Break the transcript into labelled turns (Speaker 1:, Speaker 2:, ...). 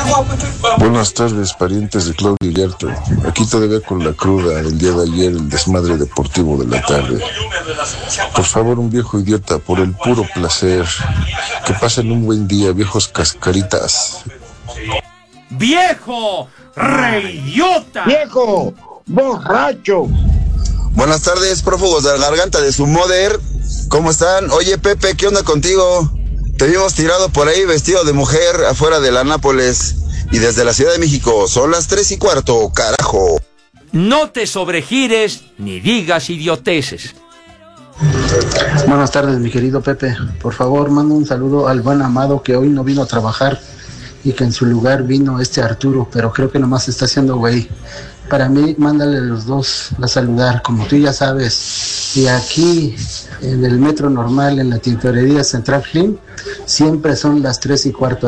Speaker 1: Buenas tardes, parientes de Claudio Yarto. Aquí todavía con la cruda del día de ayer, el desmadre deportivo de la tarde. Por favor, un viejo idiota, por el puro placer. Que pasen un buen día, viejos cascaritas.
Speaker 2: ¡Viejo reidiota!
Speaker 3: ¡Viejo borracho!
Speaker 4: Buenas tardes, prófugos de la garganta de su mother. ¿Cómo están? Oye, Pepe, ¿qué onda contigo? Te vimos tirado por ahí vestido de mujer afuera de la Nápoles y desde la Ciudad de México. Son las 3:15, carajo.
Speaker 2: No te sobregires ni digas idioteces.
Speaker 5: Buenas tardes, mi querido Pepe. Por favor, manda un saludo al buen Amado, que hoy no vino a trabajar y que en su lugar vino Arturo, pero creo que nomás está haciendo güey. Para mí, mándale los dos a saludar, como tú ya sabes. Y aquí, en el metro normal, en la tintorería Central Film, siempre son las 3:15.